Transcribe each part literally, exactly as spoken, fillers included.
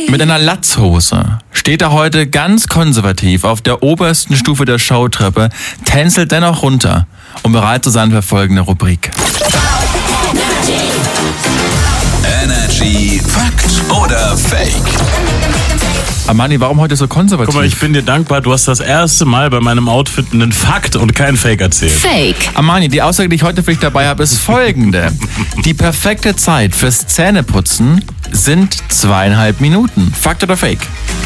Mit einer Latzhose steht er heute ganz konservativ auf der obersten Stufe der Showtreppe, tänzelt dennoch runter, um bereit zu sein für folgende Rubrik. Energy Fakt oder Fake? Armani, warum heute so konservativ? Guck mal, ich bin dir dankbar, du hast das erste Mal bei meinem Outfit einen Fakt und keinen Fake erzählt. Fake. Armani, die Aussage, die ich heute für dich dabei habe, ist folgende. Die perfekte Zeit fürs Zähneputzen sind zweieinhalb Minuten. Fakt oder Fake?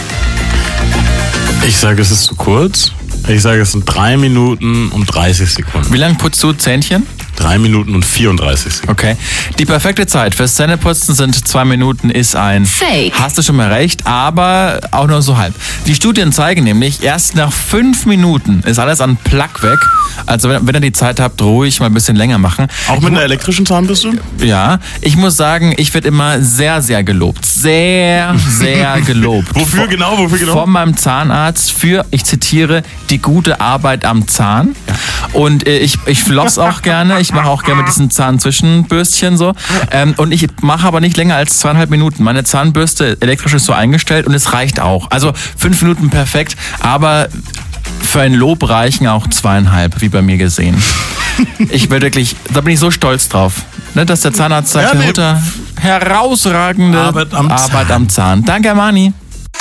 Ich sage, es ist zu kurz. Ich sage, es sind drei Minuten und dreißig Sekunden. Wie lange putzt du Zähnchen? Drei Minuten und vierunddreißig Sekunden. Okay. Die perfekte Zeit fürs Zähneputzen sind zwei Minuten, ist ein... Fake. Hast du schon mal recht, aber auch nur so halb. Die Studien zeigen nämlich, erst nach fünf Minuten ist alles an Plack weg. Also wenn, wenn ihr die Zeit habt, ruhig mal ein bisschen länger machen. Auch mit einer elektrischen Zahnbürste? Ja, ich muss sagen, ich werde immer sehr, sehr gelobt. Sehr, sehr gelobt. Wofür genau? Wofür genau? Von meinem Zahnarzt für, ich zitiere, die gute Arbeit am Zahn. Und äh, ich, ich floss auch gerne. Ich mache auch gerne mit diesen Zahnzwischenbürstchen so. Ähm, und ich mache aber nicht länger als zweieinhalb Minuten. Meine Zahnbürste elektrisch ist so eingestellt und es reicht auch. Also fünf Minuten perfekt, aber für ein Lob reichen auch zweieinhalb, wie bei mir gesehen. Ich bin wirklich, da bin ich so stolz drauf, ne, dass der Zahnarzt sagt, Ja, nee. Herr Hutter, herausragende Arbeit am Arbeit Zahn. am Zahn. Danke, Armani.